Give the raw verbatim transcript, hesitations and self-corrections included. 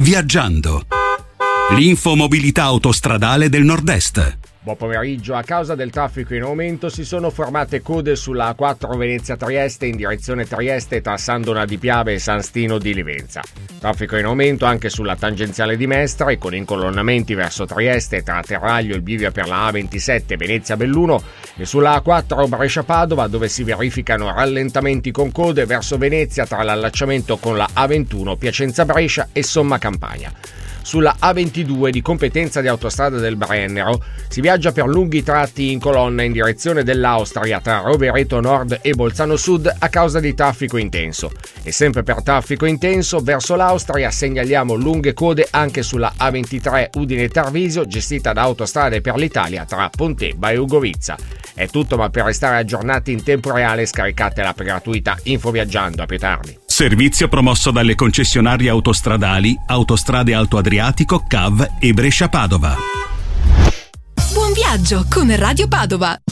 Viaggiando. L'infomobilità autostradale del Nord-Est. Buon pomeriggio. A causa del traffico in aumento si sono formate code sulla A quattro Venezia-Trieste in direzione Trieste tra Sandona di Piave e San Stino di Livenza. Traffico in aumento anche sulla tangenziale di Mestre con incolonnamenti verso Trieste tra Terraglio e il bivio per la A ventisette Venezia-Belluno e sulla A quattro Brescia-Padova dove si verificano rallentamenti con code verso Venezia tra l'allacciamento con la A ventuno Piacenza-Brescia e Somma-Campagna. Sulla A ventidue di competenza di Autostrada del Brennero si viaggia per lunghi tratti in colonna in direzione dell'Austria tra Rovereto Nord e Bolzano Sud a causa di traffico intenso. E sempre per traffico intenso verso l'Austria segnaliamo lunghe code anche sulla A ventitré Udine-Tarvisio gestita da Autostrade per l'Italia tra Pontebba e Ugovizza. È tutto, ma per restare aggiornati in tempo reale scaricate l'app gratuita Info Viaggiando. A più tardi. Servizio promosso dalle concessionarie autostradali Autostrade Alto Adriatico, C A V e Brescia Padova. Buon viaggio con Radio Padova.